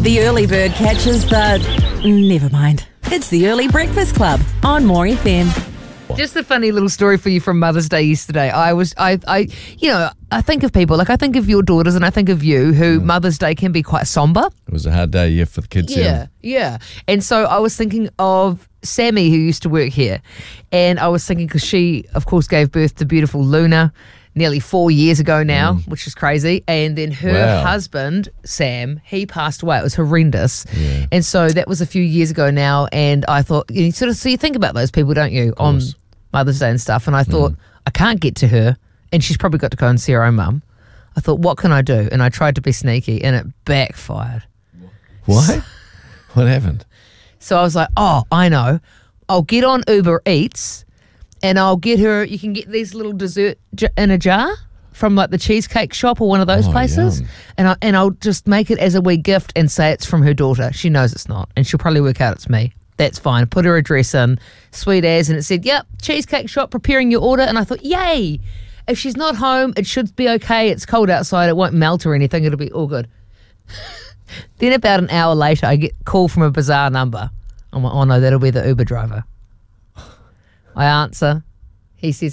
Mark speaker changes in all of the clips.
Speaker 1: The early bird catches the... Never mind. It's the Early Breakfast Club on More FM.
Speaker 2: Just a funny little story for you from Mother's Day yesterday. I think of people, like I think of your daughters and I think of you, who Mother's Day can be quite somber.
Speaker 3: It was a hard day, for the kids.
Speaker 2: Yeah. And so I was thinking of Sammy, who used to work here. And I was thinking, because she, of course, gave birth to beautiful Luna nearly 4 years ago now, which is crazy. And then her husband, Sam, he passed away. It was horrendous. Yeah. And so that was a few years ago now. And I thought, you think about those people, don't you, on Mother's Day and stuff. And I thought, I can't get to her. And she's probably got to go and see her own mum. I thought, what can I do? And I tried to be sneaky and it backfired.
Speaker 3: What? What happened?
Speaker 2: So I was like, oh, I know. I'll get on Uber Eats and I'll get her, you can get these little dessert in a jar from like the Cheesecake Shop or one of those places.
Speaker 3: Yum.
Speaker 2: And I'll just make it as a wee gift and say it's from her daughter. She knows it's not. And she'll probably work out it's me. That's fine. Put her address in, sweet as. And it said, yep, Cheesecake Shop preparing your order. And I thought, yay. If she's not home, it should be okay. It's cold outside. It won't melt or anything. It'll be all good. Then about an hour later, I get a call from a bizarre number. I'm like, oh no, that'll be the Uber driver. I answer. He says,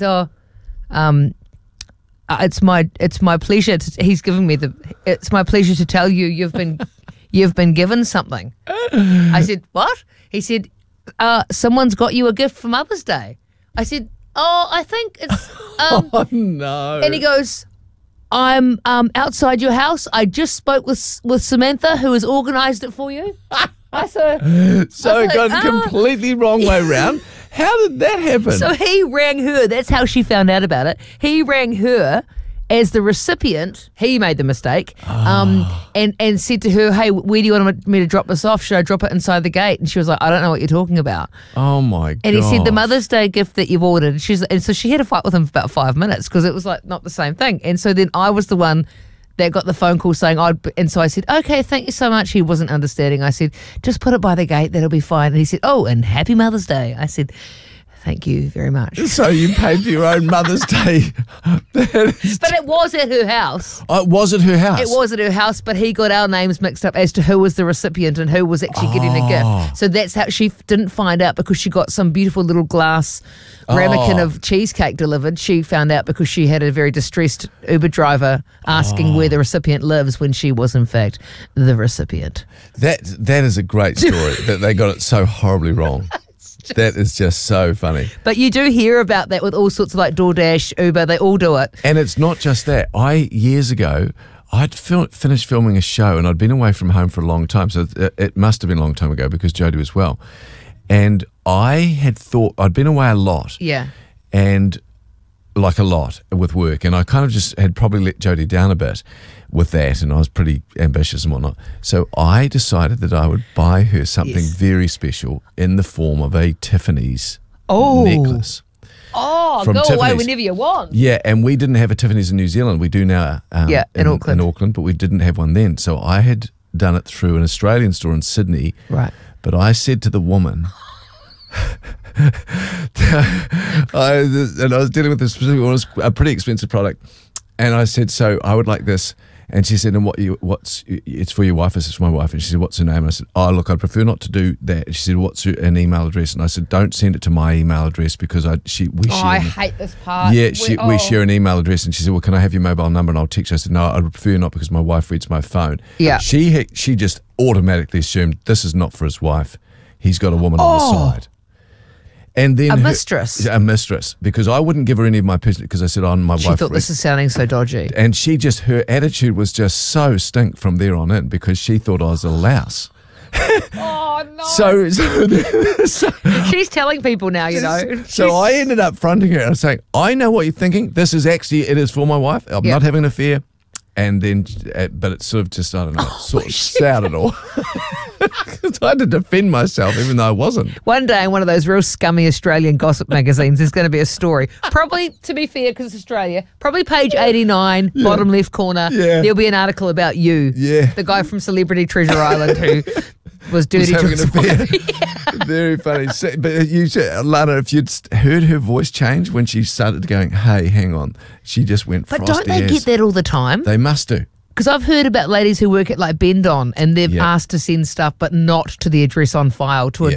Speaker 2: it's my pleasure to, he's giving me it's my pleasure to tell you you've been given something. I said, what? He said, someone's got you a gift for Mother's Day. I said, oh, I think it's
Speaker 3: oh no.
Speaker 2: And he goes, I'm outside your house. I just spoke with Samantha, who has organised it for you. So
Speaker 3: it got completely wrong way round. How did that happen?
Speaker 2: So he rang her. That's how she found out about it. He rang her as the recipient. He made the mistake and said to her, hey, where do you want me to drop this off? Should I drop it inside the gate? And she was like, I don't know what you're talking about.
Speaker 3: Oh, my God.
Speaker 2: And he said, the Mother's Day gift that you've ordered. And so she had a fight with him for about 5 minutes because it was like not the same thing. And so then I was the one that got the phone call saying, and so I said, okay, thank you so much. He wasn't understanding. I said, just put it by the gate. That'll be fine. And he said, oh, and happy Mother's Day. I said, thank you very much.
Speaker 3: So you paid for your own Mother's Day.
Speaker 2: But it was at her house.
Speaker 3: Oh, it was at her house?
Speaker 2: It was at her house, but he got our names mixed up as to who was the recipient and who was actually getting the gift. So that's how she didn't find out, because she got some beautiful little glass ramekin of cheesecake delivered. She found out because she had a very distressed Uber driver asking where the recipient lives when she was, in fact, the recipient.
Speaker 3: That is a great story that they got it so horribly wrong. That is just so funny.
Speaker 2: But you do hear about that with all sorts of like DoorDash, Uber, they all do it.
Speaker 3: And it's not just that. Years ago, I'd finished filming a show and I'd been away from home for a long time. So it must have been a long time ago because Jodie was well. And I had thought, I'd been away a lot.
Speaker 2: Yeah.
Speaker 3: And like a lot with work. And I kind of just had probably let Jodie down a bit with that, and I was pretty ambitious and whatnot. So I decided that I would buy her something very special in the form of a Tiffany's necklace.
Speaker 2: Oh,
Speaker 3: from
Speaker 2: go
Speaker 3: Tiffany's.
Speaker 2: Away whenever you want.
Speaker 3: Yeah, and we didn't have a Tiffany's in New Zealand. We do now
Speaker 2: in Auckland.
Speaker 3: In Auckland, but we didn't have one then. So I had done it through an Australian store in Sydney.
Speaker 2: Right.
Speaker 3: But I said to the woman... I was dealing with this specific one. It was a pretty expensive product, and I said, so I would like this. And she said, and it's for your wife? I said, it's for my wife. And she said, what's her name? And I said, oh, look, I'd prefer not to do that. And she said, what's an email address? And I said, don't send it to my email address because we share.
Speaker 2: I hate this part.
Speaker 3: Yeah, we share an email address. And she said, well, can I have your mobile number and I'll text you? I said, no, I'd prefer not because my wife reads my phone.
Speaker 2: Yeah.
Speaker 3: She just automatically assumed this is not for his wife. He's got a woman on the side. And then
Speaker 2: a mistress,
Speaker 3: because I wouldn't give her any of my personal, because I said, oh, my wife.
Speaker 2: She thought this is sounding so dodgy.
Speaker 3: And her attitude was just so stink from there on in because she thought I was a louse.
Speaker 2: Oh, no.
Speaker 3: So
Speaker 2: she's telling people now, you know.
Speaker 3: So I ended up fronting her and saying, I know what you're thinking. This is actually, it is for my wife. I'm not having an affair. And then, but it sort of just, I don't know, sort of sounded all. Because I had to defend myself even though I wasn't.
Speaker 2: One day in one of those real scummy Australian gossip magazines, there's going to be a story. Probably, to be fair, because it's Australia, probably page 89, bottom left corner, there'll be an article about you. Yeah. The guy from Celebrity Treasure Island who was dirty to his wife.
Speaker 3: Very funny. So, but you, Lana, if you'd heard her voice change when she started going, hey, hang on, she just went frosty.
Speaker 2: But don't they get that all the time?
Speaker 3: They must do.
Speaker 2: Because I've heard about ladies who work at like Bendon and they've
Speaker 3: Yeah.
Speaker 2: asked to send stuff, but not to the address on file to a